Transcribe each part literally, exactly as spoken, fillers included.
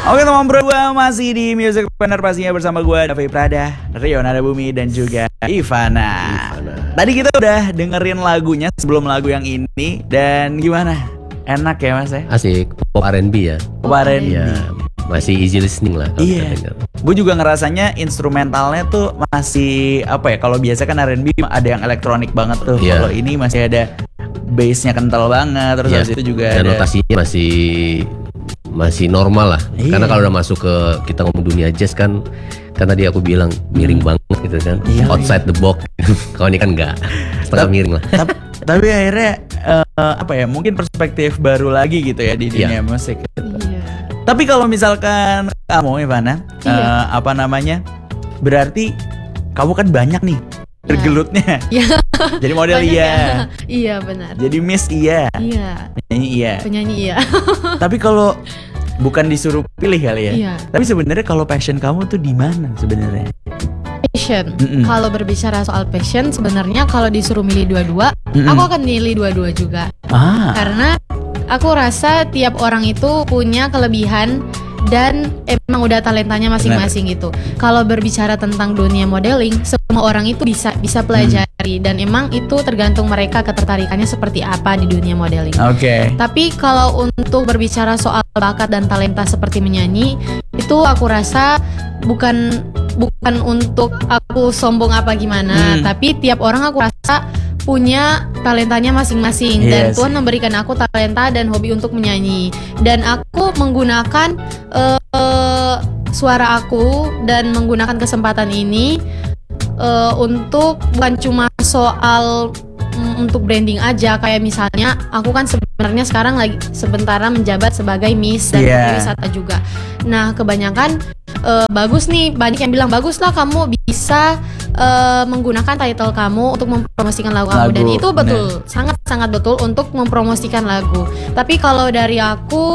Oke teman bro, gue masih di Music Partner pastinya bersama gue Davi Prada, Rio Nadabumi dan juga Ivana. Ivana. Tadi kita udah dengerin lagunya sebelum lagu yang ini. Dan gimana? Enak ya mas ya? Asik, pop R and B ya. Pop R and B ya, masih easy listening lah. Iya. Gue juga ngerasanya instrumentalnya tuh masih apa ya? Kalau biasa kan R and B ada yang elektronik banget tuh. Iya. Kalau ini masih ada bassnya kental banget. Terus Iya. habis itu juga dan ada notasinya masih masih normal lah. Iya. Karena kalau udah masuk ke kita ngomong dunia jazz kan, kan tadi aku bilang miring Hmm. banget gitu kan. Iya, Outside the box. Kalau ini kan enggak, setengah Tap- miring lah. tapi, tapi akhirnya eh, apa ya? Mungkin perspektif baru lagi gitu ya di dunia Iya. musik. Gitu. Iya. Tapi kalau misalkan kamu Ivana, Iya. eh, apa namanya? Berarti kamu kan banyak nih bergelutnya. Iya. Jadi model Banyak iya. ya. Iya benar. Jadi Miss iya. Iya. Penyanyi iya. Penyanyi iya. Tapi kalau bukan disuruh pilih kali ya. Iya. Tapi sebenarnya kalau passion kamu tuh di mana sebenarnya? Passion. Mm-mm. Kalau berbicara soal passion, sebenarnya kalau disuruh milih dua-dua, Mm-mm. aku akan milih dua-dua juga. Ah. Karena aku rasa tiap orang itu punya kelebihan dan emang udah talentanya masing-masing gitu. Kalau berbicara tentang dunia modeling, semua orang itu bisa bisa pelajari dan emang itu tergantung mereka ketertarikannya seperti apa di dunia modeling. Oke. Tapi kalau untuk berbicara soal bakat dan talenta seperti menyanyi, itu aku rasa bukan bukan untuk aku sombong apa gimana, Hmm. tapi tiap orang aku rasa punya talentanya masing-masing dan Yes. Tuhan memberikan aku talenta dan hobi untuk menyanyi, dan aku menggunakan eh, suara aku dan menggunakan kesempatan ini eh, untuk bukan cuma soal mm, untuk branding aja. Kayak misalnya aku kan sebenarnya sekarang lagi sementara menjabat sebagai Miss dan Yeah. Putri Wisata juga. Nah kebanyakan eh, bagus nih, banyak yang bilang bagus lah kamu bisa eh, menggunakan title kamu untuk mempromosikan lagu, kamu, Lagu, dan itu betul, sangat-sangat betul untuk mempromosikan lagu. Tapi kalau dari aku,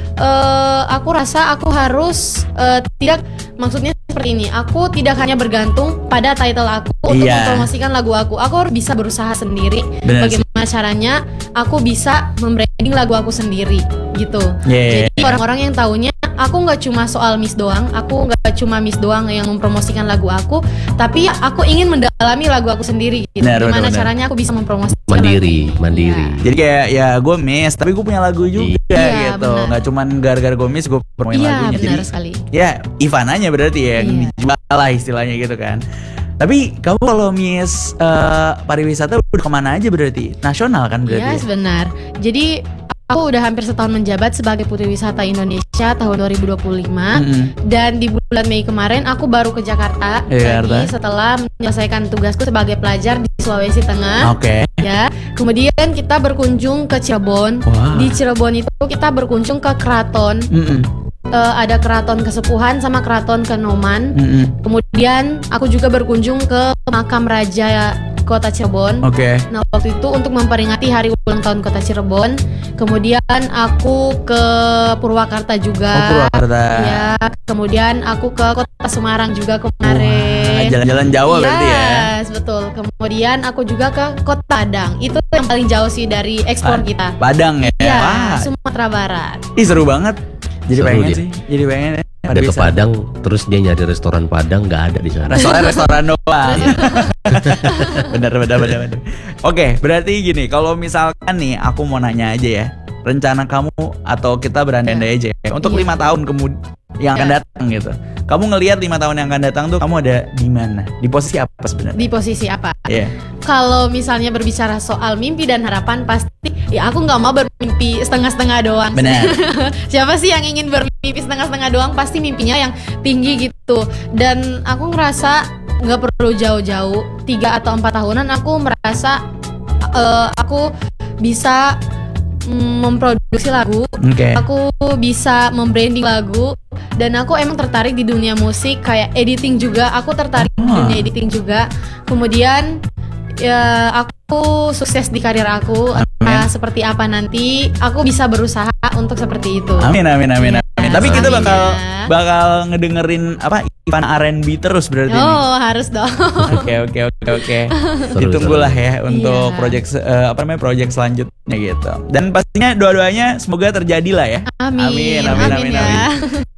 eh, aku rasa aku harus eh, tidak, maksudnya seperti ini, aku tidak hanya bergantung pada title aku untuk Iya. mempromosikan lagu aku. Aku harus bisa berusaha sendiri. Benar sih. Bagaimana caranya aku bisa membranding lagu aku sendiri gitu. Yeah. Jadi orang-orang yang taunya aku nggak cuma soal Miss doang, aku nggak cuma Miss doang yang mempromosikan lagu aku, tapi aku ingin mendalami lagu aku sendiri gitu. Benar, Gimana benar, benar. caranya aku bisa mempromosikan Mandiri, lagu. mandiri. Iya. Jadi kayak ya gue Miss, tapi gue punya lagu juga Iya, gitu. benar. Nggak cuman gara-gara gue Miss gue promoin Iya, lagunya. benar Jadi sekali. ya Ivananya berarti ya yang Iya. dijual lah istilahnya gitu kan. Tapi kamu kalau Miss eh, pariwisata udah kemana aja berarti? Nasional kan berarti? Iya, ya? benar. Jadi aku udah hampir setahun menjabat sebagai Putri Wisata Indonesia tahun dua ribu dua puluh lima. Mm-mm. Dan di bulan Mei kemarin aku baru ke Jakarta Jakarta. lagi setelah menyelesaikan tugasku sebagai pelajar di Sulawesi Tengah. Oke. Ya, kemudian kita berkunjung ke Cirebon. Wah. Di Cirebon itu kita berkunjung ke keraton. Mm-mm. Eh, ada keraton Kesepuhan sama keraton Kanoman. Mm-mm. Kemudian aku juga berkunjung ke makam raja Kota Cirebon. Oke. Nah waktu itu untuk memperingati hari ulang tahun Kota Cirebon. Kemudian aku ke Purwakarta juga. Oh, Purwakarta. Ya, kemudian aku ke Kota Semarang juga Wah, kemarin. jalan-jalan Jawa berarti ya. Yes, betul. Kemudian aku juga ke Kota Padang. Itu yang paling jauh sih dari ekspor Pad- kita. Padang ya. Ya, Wah. Sumatera Barat. Ih seru banget. Jadi Seru pengen dia. sih. Jadi pengen ya. Ada ke Bisa. Padang, terus dia nyari restoran Padang nggak ada di sana. Restoran-restoran doang. bener, bener, bener, bener. Oke, berarti gini, kalau misalkan nih aku mau nanya aja ya, rencana kamu atau kita berandai-andai aja ya, untuk Iya. lima tahun kemudian yang akan Ya. datang gitu. Kamu ngelihat lima tahun yang akan datang tuh kamu ada di mana? Di posisi apa sebenarnya? Di posisi apa? Iya. Kalau misalnya berbicara soal mimpi dan harapan, pasti ya aku nggak mau bermimpi setengah-setengah doang. Benar. Siapa sih yang ingin bermimpi setengah-setengah doang? Pasti mimpinya yang tinggi gitu. Dan aku ngerasa nggak perlu jauh-jauh, tiga atau empat tahunan aku merasa eh, aku bisa mm, memproduksi lagu. Oke. Aku bisa membranding lagu. Dan aku emang tertarik di dunia musik, kayak editing juga. Aku tertarik di Ah. dunia editing juga. Kemudian ya aku sukses di karir aku. Entah seperti apa nanti, aku bisa berusaha untuk seperti itu. Amin, amin, amin, Iya, amin. Tapi kita amin bakal ya. bakal ngedengerin apa Ivan R and B terus berarti nih. Oh, harus dong. Oke, oke, oke, oke. Seru, Ditunggulah seru. ya untuk Iya. project se- eh, apa namanya project selanjutnya gitu. Dan pastinya doa-doanya semoga terjadi lah ya. Amin. Amin, amin, amin, ya. amin.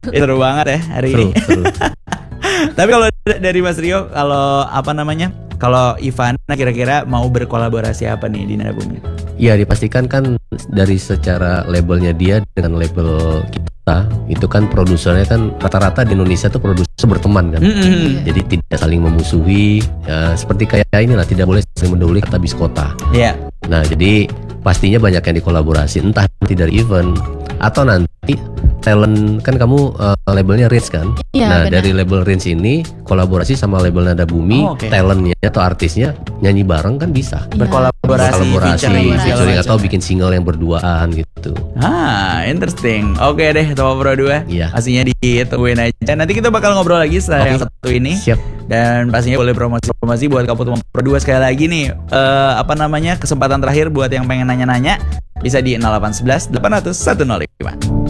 Eh, seru banget ya hari Seru, ini. seru. Tapi kalau d- dari Mas Rio, kalau apa namanya? Kalau Ivana kira-kira mau berkolaborasi apa nih di Nada Bumi? Ya dipastikan kan dari secara labelnya dia dengan label kita itu kan produsernya kan rata-rata di Indonesia tuh produser berteman kan. Mm-mm. Jadi tidak saling memusuhi, ya, seperti kayak inilah tidak boleh saling mendahului kata biskota. Iya. Nah jadi pastinya banyak yang dikolaborasi, entah nanti dari event atau nanti talent kan kamu uh, labelnya Rins kan. Iya, Nah benar. dari label Rins ini kolaborasi sama label Nada Bumi, Oh, oke. talentnya atau artisnya nyanyi bareng kan bisa. Iya. Berkolaborasi, Kolaborasi, featuring, segala featuring atau macam. bikin single yang berduaan gitu. Ah, interesting. Oke deh, Topo Pro dua. Iya. Pastinya ditungguin aja. Nanti kita bakal ngobrol lagi setelah Oke. yang satu ini. Siap. Dan pastinya boleh promosi-promosi buat Kapu Topo Pro dua sekali lagi nih. Eh, apa namanya? Kesempatan terakhir buat yang pengen nanya-nanya bisa di nol delapan satu satu delapan nol nol satu nol lima.